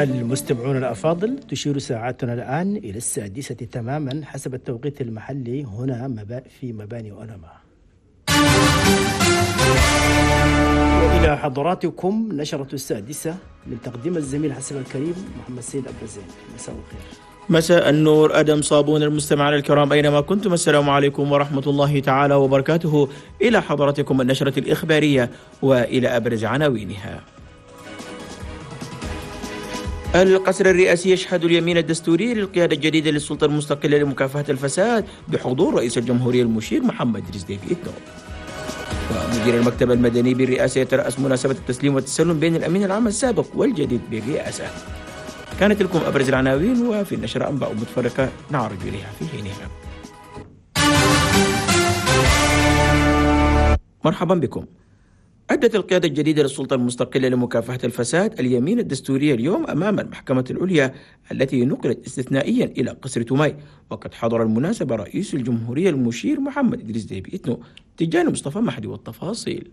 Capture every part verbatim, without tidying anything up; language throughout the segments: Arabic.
المستمعون الأفاضل، تشير ساعاتنا الآن إلى السادسة تماما حسب التوقيت المحلي هنا مبا في مباني أوناما. وإلى حضراتكم نشرة السادسة من تقديم الزميل حسن الكريم محمد سيد أبرزين. مساء الخير. مساء النور أدم صابون. المستمعين الكرام أينما كنتم، السلام عليكم ورحمة الله تعالى وبركاته. إلى حضراتكم النشرة الإخبارية وإلى أبرز عناوينها. القصر الرئاسي يشهد اليمين الدستوري للقيادة الجديدة للسلطة المستقلة لمكافحة الفساد بحضور رئيس الجمهورية المشير محمد إدريس ديبي إتنو. ومدير المكتب المدني بالرئاسة يترأس مناسبة التسليم والتسلم بين الأمين العام السابق والجديد بالرئاسة. كانت لكم أبرز العناوين، وفي النشرة أنباء متفرقة نعرج إليها في حينها. مرحبا بكم. أدت القيادة الجديدة للسلطة المستقلة لمكافحة الفساد اليمين الدستورية اليوم أمام المحكمة العليا التي نقلت استثنائيا إلى قصر توماي، وقد حضر المناسبة رئيس الجمهورية المشير محمد إدريس ديبي إتنو. تجاني مصطفى محدي والتفاصيل.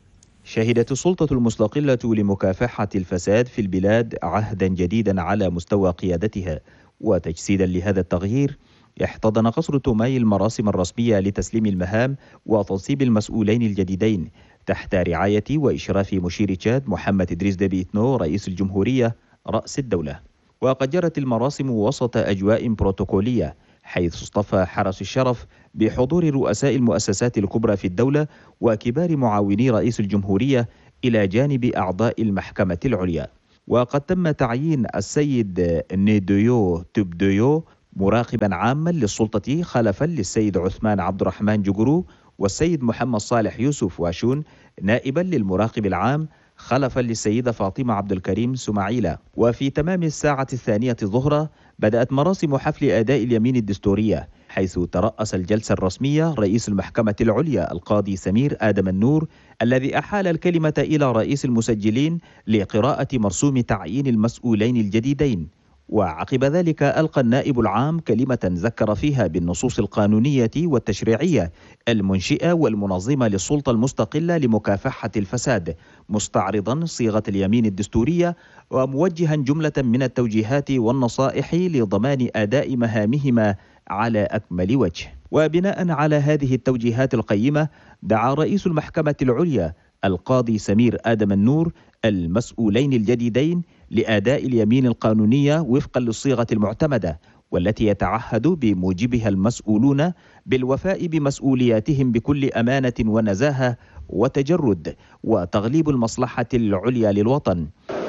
شهدت السلطة المستقلة لمكافحة الفساد في البلاد عهدا جديدا على مستوى قيادتها، وتجسيدا لهذا التغيير احتضن قصر توماي المراسم الرسمية لتسليم المهام وتنصيب المسؤولين الجديدين تحت رعاية وإشراف مشير تشاد محمد إدريس ديبي إتنو رئيس الجمهورية رأس الدولة. وقد جرت المراسم وسط أجواء بروتوكولية، حيث اصطفى حرس الشرف بحضور رؤساء المؤسسات الكبرى في الدولة وكبار معاوني رئيس الجمهورية إلى جانب أعضاء المحكمة العليا. وقد تم تعيين السيد نيديو تبديو مراقبا عاما للسلطة خلفا للسيد عثمان عبد الرحمن جوجرو، والسيد محمد صالح يوسف واشون نائبا للمراقب العام خلفا للسيدة فاطمة عبد الكريم سماعيلة. وفي تمام الساعة الثانية ظهرا بدأت مراسم حفل أداء اليمين الدستورية، حيث ترأس الجلسة الرسمية رئيس المحكمة العليا القاضي سمير آدم النور، الذي أحال الكلمة إلى رئيس المسجلين لقراءة مرسوم تعيين المسؤولين الجديدين. وعقب ذلك ألقى النائب العام كلمة ذكر فيها بالنصوص القانونية والتشريعية المنشئة والمنظمة للسلطة المستقلة لمكافحة الفساد، مستعرضا صيغة اليمين الدستورية وموجها جملة من التوجيهات والنصائح لضمان أداء مهامهما على أكمل وجه. وبناء على هذه التوجيهات القيمة دعا رئيس المحكمة العليا القاضي سمير آدم النور المسؤولين الجديدين لأداء اليمين القانونية وفقا للصيغة المعتمدة، والتي يتعهد بموجبها المسؤولون بالوفاء بمسؤولياتهم بكل أمانة ونزاهة وتجرد وتغليب المصلحة العليا للوطن.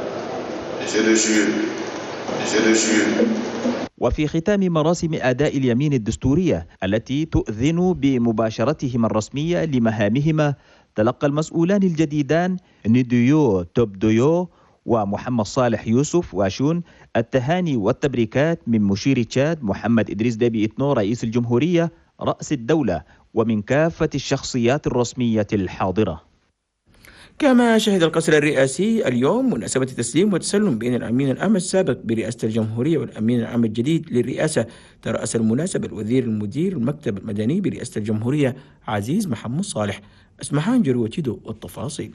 وفي ختام مراسم أداء اليمين الدستورية التي تؤذن بمباشرتهما الرسمية لمهامهما، تلقى المسؤولان الجديدان نيديو توبديو ومحمد صالح يوسف واشون التهاني والتبريكات من مشير تشاد محمد إدريس ديبي إتنو رئيس الجمهورية رأس الدولة، ومن كافة الشخصيات الرسمية الحاضرة. كما شهد القصر الرئاسي اليوم مناسبة تسليم وتسلم بين الأمين العام السابق برئاسة الجمهورية والأمين العام الجديد للرئاسة. ترأس المناسبة الوزير المدير المكتب المدني برئاسة الجمهورية عزيز محمد صالح. اسمحان جروتيدو والتفاصيل.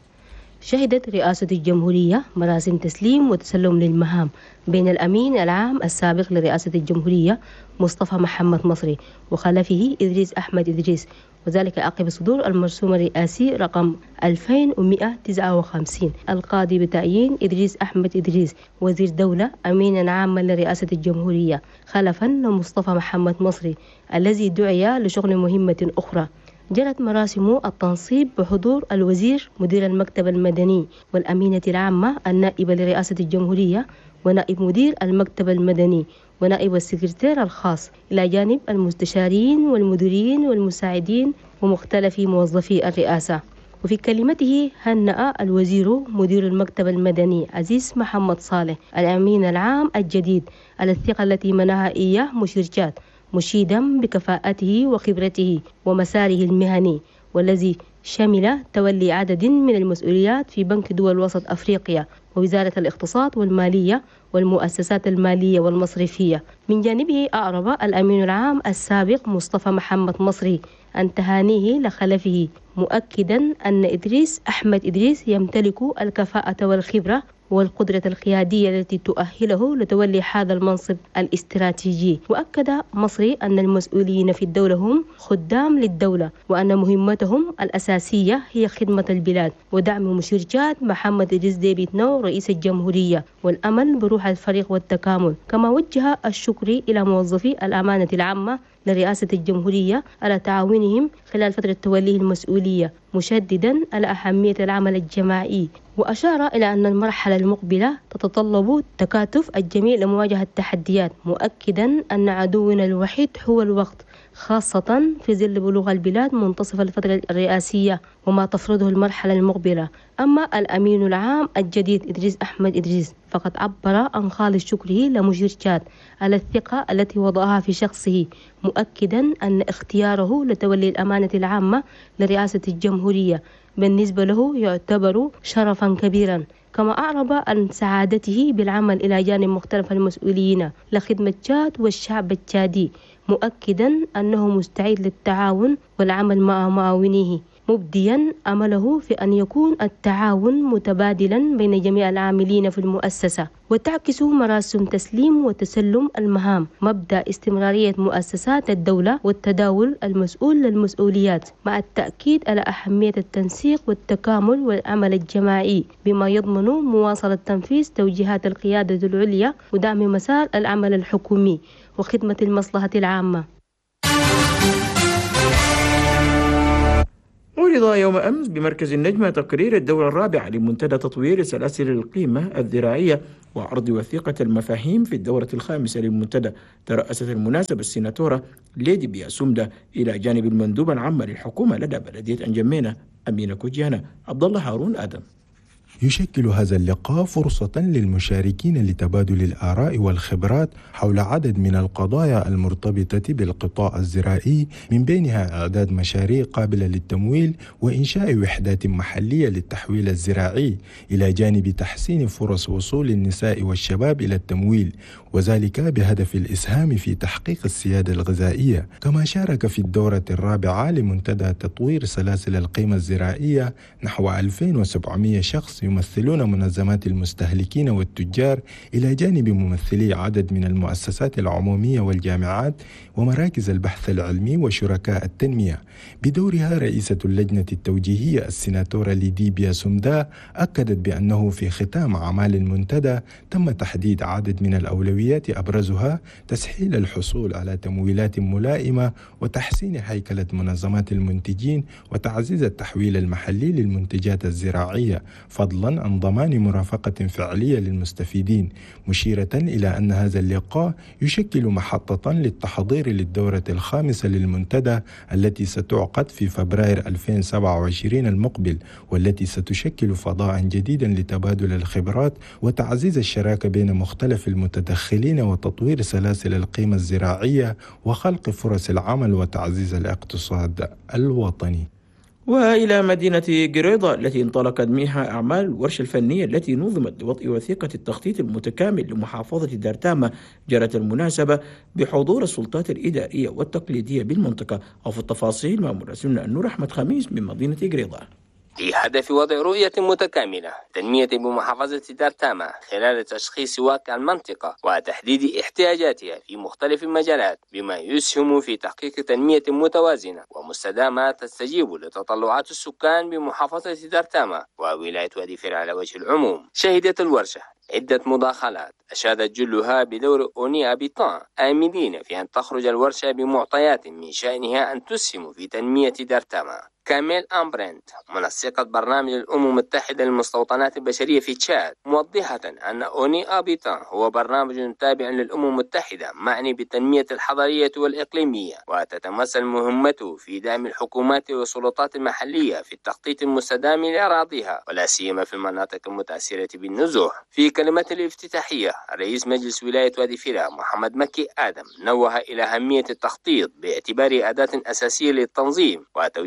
شهدت رئاسة الجمهورية مراسم تسليم وتسلم للمهام بين الأمين العام السابق لرئاسة الجمهورية مصطفى محمد مصري وخلفه إدريس أحمد إدريس، وذلك عقب صدور المرسوم الرئاسي رقم ألفين ومئة وتسعة وخمسين القاضي بتعيين إدريس أحمد إدريس وزير دولة أمينا عاما لرئاسة الجمهورية خلفا لمصطفى محمد مصري الذي دعي لشغل مهمة أخرى. جرت مراسم التنصيب بحضور الوزير مدير المكتب المدني والأمينة العامة النائبة لرئاسة الجمهورية ونائب مدير المكتب المدني ونائب السكرتير الخاص، إلى جانب المستشارين والمديرين والمساعدين ومختلف موظفي الرئاسة. وفي كلمته هنأ الوزير مدير المكتب المدني عزيز محمد صالح الأمين العام الجديد على الثقة التي منحها إياه مشير تشاد، مشيدا بكفاءته وخبرته ومساره المهني، والذي شمل تولي عدد من المسؤوليات في بنك دول وسط أفريقيا ووزارة الاقتصاد والمالية والمؤسسات المالية والمصرفية. من جانبه أعرب الأمين العام السابق مصطفى محمد مصري عن تهانيه لخلفه، مؤكدا أن إدريس أحمد إدريس يمتلك الكفاءة والخبرة والقدرة القيادية التي تؤهله لتولي هذا المنصب الاستراتيجي. وأكد مصري أن المسؤولين في الدولة هم خدام للدولة، وأن مهمتهم الأساسية هي خدمة البلاد ودعم مشير تشاد محمد إدريس ديفيد نو رئيس الجمهورية، والأمل بروح الفريق والتكامل. كما وجه الشكر إلى موظفي الأمانة العامة لرئاسة الجمهورية على تعاونهم خلال فترة توليه المسؤولية، مشددا على أهمية العمل الجماعي. وأشار إلى أن المرحلة المقبلة تتطلب تكاتف الجميع لمواجهة التحديات، مؤكدا أن عدونا الوحيد هو الوقت، خاصة في ظل بلوغ البلاد منتصف الفترة الرئاسية وما تفرضه المرحلة المقبلة. أما الأمين العام الجديد إدريس أحمد إدريس فقد عبر عن خالص شكره لمشير تشاد على الثقة التي وضعها في شخصه، مؤكدا أن اختياره لتولي الأمانة العامة لرئاسة الجمهورية بالنسبة له يعتبر شرفا كبيرا. كما أعرب عن سعادته بالعمل إلى جانب مختلف المسؤولين لخدمة تشاد والشعب التشادي، مؤكدا أنه مستعد للتعاون والعمل مع معاونيه، مبديا أمله في أن يكون التعاون متبادلا بين جميع العاملين في المؤسسة. وتعكس مراسم تسليم وتسلم المهام مبدأ استمرارية مؤسسات الدولة والتداول المسؤول للمسؤوليات، مع التأكيد على أهمية التنسيق والتكامل والعمل الجماعي بما يضمن مواصلة تنفيذ توجيهات القيادة العليا ودعم مسار العمل الحكومي وخدمة المصلحة العامة. عرض يوم أمس بمركز النجمة تقرير الدورة الرابعة لمنتدى تطوير سلاسل القيمة الذراعية وعرض وثيقة المفاهيم في الدورة الخامسة للمنتدى. ترأست المناسبة السيناتورة ليدي بياسومدا إلى جانب المندوب العام للحكومة لدى بلدية أنجمينة أمينة كوجيانا عبد الله هارون آدم. يشكل هذا اللقاء فرصة للمشاركين لتبادل الآراء والخبرات حول عدد من القضايا المرتبطة بالقطاع الزراعي، من بينها إعداد مشاريع قابلة للتمويل وإنشاء وحدات محلية للتحويل الزراعي، إلى جانب تحسين فرص وصول النساء والشباب إلى التمويل، وذلك بهدف الإسهام في تحقيق السيادة الغذائية. كما شارك في الدورة الرابعة لمنتدى تطوير سلاسل القيمة الزراعية نحو ألفين وسبعمائة شخص يمثلون منظمات المستهلكين والتجار، إلى جانب ممثلي عدد من المؤسسات العمومية والجامعات ومراكز البحث العلمي وشركاء التنمية. بدورها رئيسة اللجنة التوجيهية السيناتورة ليدي بياسومدا أكدت بأنه في ختام أعمال المنتدى تم تحديد عدد من الأولويات، أبرزها تسهيل الحصول على تمويلات ملائمة وتحسين هيكلة منظمات المنتجين وتعزيز التحويل المحلي للمنتجات الزراعية، فضلا عن ضمان مرافقة فعلية للمستفيدين، مشيرة إلى أن هذا اللقاء يشكل محطة للتحضير للدورة الخامسة للمنتدى التي ستعقد في فبراير ألفين وسبعة وعشرين المقبل، والتي ستشكل فضاء جديدا لتبادل الخبرات وتعزيز الشراكة بين مختلف المتدخلين وتطوير سلاسل القيمة الزراعية وخلق فرص العمل وتعزيز الاقتصاد الوطني. وإلى مدينة قريضة التي انطلقت منها أعمال الورشة الفنية التي نظمت لوضع وثيقة التخطيط المتكامل لمحافظة دارتاما، جرت المناسبة بحضور السلطات الإدارية والتقليدية بالمنطقة. وفي التفاصيل مع مراسلنا النور أحمد خميس من مدينة قريضة. في هدف وضع رؤية متكاملة تنمية بمحافظة دارتاما خلال تشخيص واقع المنطقة وتحديد احتياجاتها في مختلف المجالات، بما يسهم في تحقيق تنمية متوازنة ومستدامة تستجيب لتطلعات السكان بمحافظة دارتاما وولاية وادي فرع على وجه العموم. شهدت الورشة عدة مداخلات أشادت جلها بدور أوني أبيطان، آملين في أن تخرج الورشة بمعطيات من شأنها أن تسهم في تنمية دارتاما. كاميل أمبرنت، منسقة برنامج الأمم المتحدة للمستوطنات البشرية في تشاد، موضحة أن أوني أبيطان هو برنامج تابع للأمم المتحدة معني بالتنمية الحضرية والإقليمية، وتتمثل مهمته في دعم الحكومات والسلطات المحلية في التخطيط المستدام لأراضيها، ولا سيما في المناطق المتأثرة بالنزوح. في كلمته الافتتاحية، رئيس مجلس ولاية وادي فرع محمد مكي آدم نوه إلى أهمية التخطيط باعتباره أداة أساسية للتنظيم وتوجيه المشاريع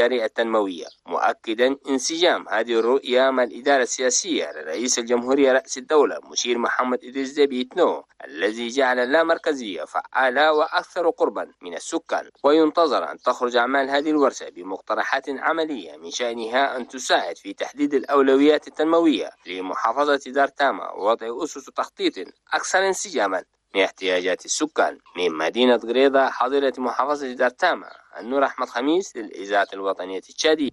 المشاريع التنموية، مؤكدا انسجام هذه الرؤية مع الإدارة السياسية لرئيس الجمهورية رئيس الدولة المشير محمد إدريس ديبي إتنو، الذي جعل اللامركزية فعالة وأكثر قربا من السكان. وينتظر أن تخرج أعمال هذه الورشة بمقترحات عملية من شأنها أن تساعد في تحديد الأولويات التنموية لمحافظة دار تاما ووضع أسس تخطيط أكثر انسجاما من احتياجات السكان. من مدينة غريضة حاضرة محافظة دار تاما، النور أحمد خميس للإذاعة الوطنية التشادية.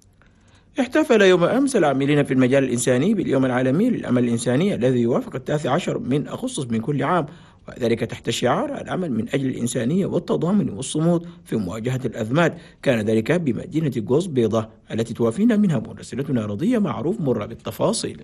احتفل يوم أمس العاملين في المجال الإنساني باليوم العالمي للعمل الإنساني الذي يوافق التاسع عشر من أغسطس من كل عام، وذلك تحت شعار العمل من أجل الإنسانية والتضامن والصمود في مواجهة الأزمات. كان ذلك بمدينة غوز بيضة التي توافينا منها مراسلتنا رضية معروف مرة بالتفاصيل.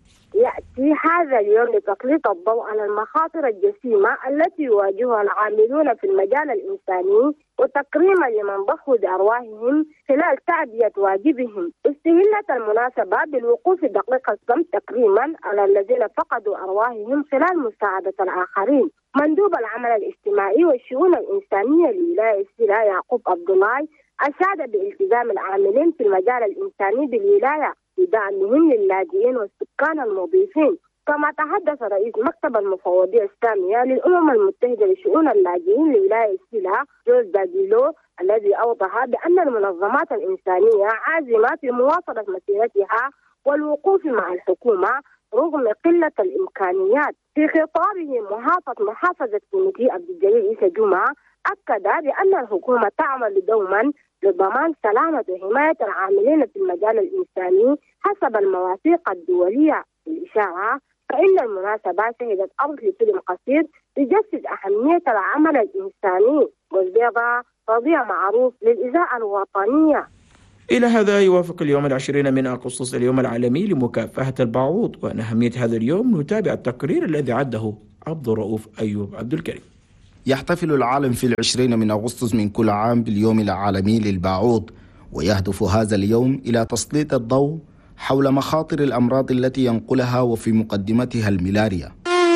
يأتي هذا اليوم لتسليط الضوء على المخاطر الجسيمة التي يواجهها العاملون في المجال الإنساني، وتكريما لمن ضحوا بأرواحهم خلال تأدية واجبهم. استهلت المناسبة بالوقوف دقيقة الصمت تكريما على الذين فقدوا أرواحهم خلال مساعدة الآخرين. مندوب العمل الاجتماعي والشؤون الإنسانية لولاية سيلا يعقوب عبد الله أشاد بالتزام العاملين في المجال الإنساني بالولاية بدعمهم للاجئين والسكان المضيفين. كما تحدث رئيس مكتب المفوضية السامية للأمم المتحدة لشؤون اللاجئين لولاية سيلا جوز داديلو، الذي أوضح بأن المنظمات الإنسانية عازمة في مواصلة مسيرتها والوقوف مع الحكومة رغم قلة الإمكانيات. في خطابه محافظ محافظة كونتي عبد الجليل عيسى جمعة أكد بأن الحكومة تعمل دوما لضمان سلامة وحماية العاملين في المجال الإنساني حسب المواثيق الدولية. بالإشارة فإن المناسبة شهدت عرض لفيلم قصير يجسد أهمية العمل الإنساني. والبيضة رضية معروف للإذاعة الوطنية. إلى هذا يوافق اليوم العشرين من أغسطس اليوم العالمي لمكافحة البعوض، وأن أهمية هذا اليوم نتابع التقرير الذي عده عبد الرؤوف أيوب عبد الكريم. يحتفل العالم في العشرين من أغسطس من كل عام باليوم العالمي للبعوض، ويهدف هذا اليوم إلى تسليط الضوء حول مخاطر الأمراض التي ينقلها وفي مقدمتها الملاريا.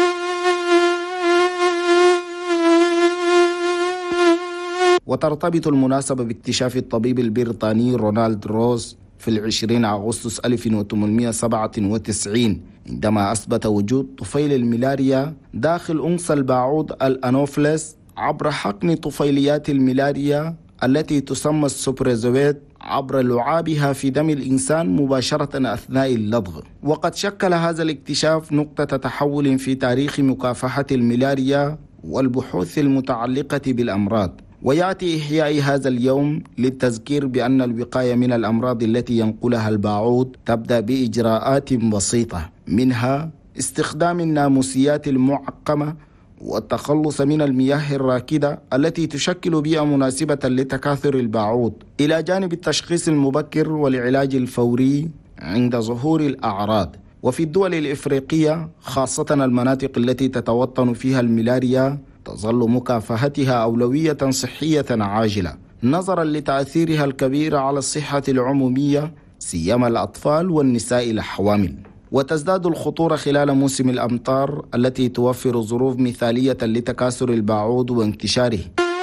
وترتبط المناسبة باكتشاف الطبيب البريطاني رونالد روز في العشرين أغسطس ألف وثمانمائة وسبعة وتسعين عندما أثبت وجود طفيل الملاريا داخل أنثى البعوض الأنوفلس عبر حقن طفيليات الملاريا التي تسمى السوبرازويت عبر لعابها في دم الإنسان مباشرة أثناء اللدغ. وقد شكل هذا الاكتشاف نقطة تحول في تاريخ مكافحة الملاريا والبحوث المتعلقة بالأمراض. ويأتي إحياء هذا اليوم للتذكير بأن الوقاية من الأمراض التي ينقلها البعوض تبدأ بإجراءات بسيطة، منها استخدام الناموسيات المعقمة والتخلص من المياه الراكدة التي تشكل بيئة مناسبة لتكاثر البعوض، إلى جانب التشخيص المبكر والعلاج الفوري عند ظهور الأعراض. وفي الدول الإفريقية خاصة المناطق التي تتوطن فيها الملاريا تظل مكافحتها أولوية صحية عاجلة نظرا لتأثيرها الكبير على الصحة العمومية سيما الأطفال والنساء الحوامل. وتزداد الخطورة خلال موسم الأمطار التي توفر ظروف مثالية لتكاثر البعوض وانتشاره.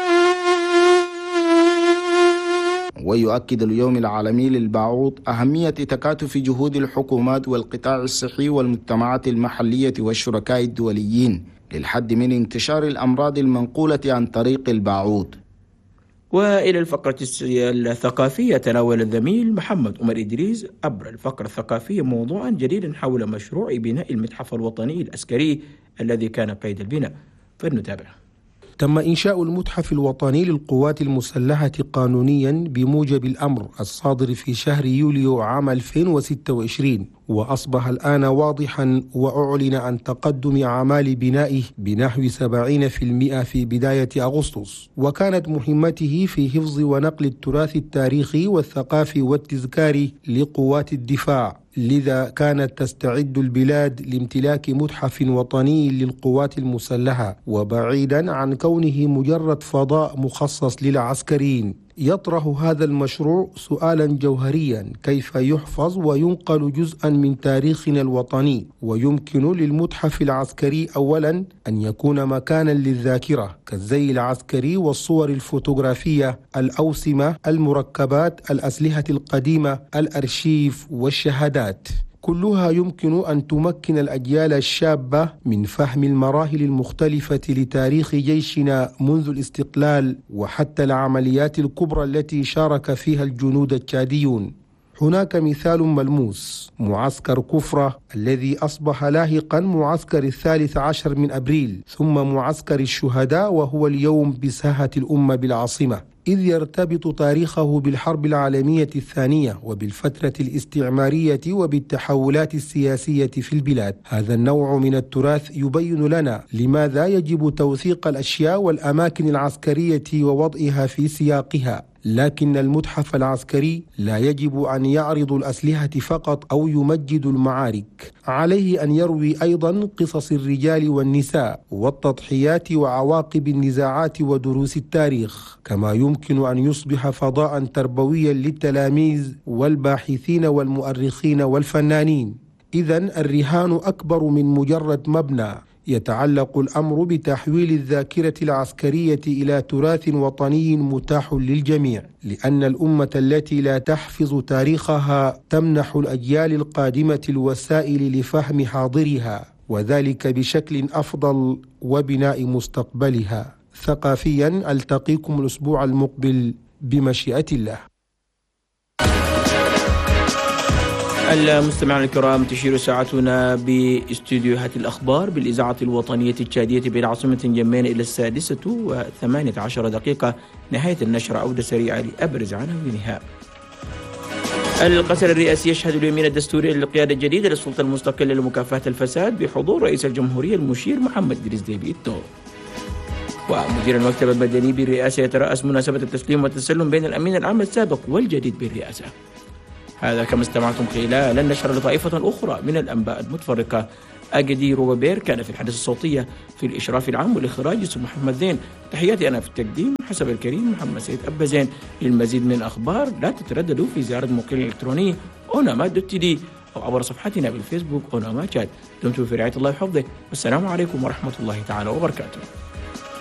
ويؤكد اليوم العالمي للبعوض أهمية تكاتف جهود الحكومات والقطاع الصحي والمجتمعات المحلية والشركاء الدوليين للحد من انتشار الأمراض المنقولة عن طريق البعوض. وإلى الفقرة الثقافية تناول الزميل محمد عمر إدريس عبر الفقرة الثقافية موضوعا جديدا حول مشروع بناء المتحف الوطني العسكري الذي كان قيد البناء، فلنتابع. تم إنشاء المتحف الوطني للقوات المسلحة قانونيا بموجب الأمر الصادر في شهر يوليو عام ألفين وستة وعشرين، وأصبح الآن واضحا وأعلن عن تقدم أعمال بنائه بنحو سبعين بالمئة في بداية أغسطس. وكانت مهمته في حفظ ونقل التراث التاريخي والثقافي والتذكاري لقوات الدفاع، لذا كانت تستعد البلاد لامتلاك متحف وطني للقوات المسلحة، وبعيدا عن كونه مجرد فضاء مخصص للعسكريين. يطرح هذا المشروع سؤالا جوهريا: كيف يحفظ وينقل جزءا من تاريخنا الوطني؟ ويمكن للمتحف العسكري أولا أن يكون مكانا للذاكرة كالزي العسكري والصور الفوتوغرافية، الأوسمة، المركبات، الأسلحة القديمة، الأرشيف والشهادات، كلها يمكن أن تمكن الأجيال الشابة من فهم المراحل المختلفة لتاريخ جيشنا منذ الاستقلال وحتى العمليات الكبرى التي شارك فيها الجنود التشاديون. هناك مثال ملموس: معسكر كفرة الذي أصبح لاحقا معسكر الثالث عشر من أبريل، ثم معسكر الشهداء وهو اليوم بساحة الأمة بالعاصمة، إذ يرتبط تاريخه بالحرب العالمية الثانية وبالفترة الاستعمارية وبالتحولات السياسية في البلاد. هذا النوع من التراث يبين لنا لماذا يجب توثيق الأشياء والأماكن العسكرية ووضعها في سياقها. لكن المتحف العسكري لا يجب أن يعرض الأسلحة فقط أو يمجد المعارك، عليه أن يروي أيضا قصص الرجال والنساء والتضحيات وعواقب النزاعات ودروس التاريخ، كما يمكن أن يصبح فضاء تربويا للتلاميذ والباحثين والمؤرخين والفنانين. إذن الرهان أكبر من مجرد مبنى، يتعلق الأمر بتحويل الذاكرة العسكرية إلى تراث وطني متاح للجميع، لأن الأمة التي لا تحفظ تاريخها تمنح الأجيال القادمة الوسائل لفهم حاضرها، وذلك بشكل أفضل وبناء مستقبلها. ثقافيا ألتقيكم الأسبوع المقبل بمشيئة الله. المستمعين الكرام، تشير ساعتنا باستديوهات الأخبار بالإذاعة الوطنية التشادية بالعاصمة جمينة إلى السادسة وثمانية عشر دقيقة. نهاية النشرة عودة سريعة لأبرز عناوينها. القصر الرئاسي يشهد اليمين الدستوري للقيادة الجديدة للسلطة المستقلة لمكافحة الفساد بحضور رئيس الجمهورية المشير محمد إدريس ديفي إتنو. ومدير المكتب المدني بالرئاسة يترأس مناسبة التسليم والتسلم بين الأمين العام السابق والجديد بالرئاسة. هذا كما استمعتم خلال النشرة لطائفة أخرى من الأنباء المتفرقة. أجدي روبابير كان في الحدث الصوتية في الإشراف العام والإخراج يوسف محمد زين. تحياتي أنا في التقديم حسب الكريم محمد سيد أبا زين. للمزيد من الأخبار لا تترددوا في زيارة موقعنا الإلكتروني أونامات دوت تي دي أو عبر صفحتنا بالفيسبوك أونامات شات. دمتم في رعاية الله وحفظه، والسلام عليكم ورحمة الله تعالى وبركاته.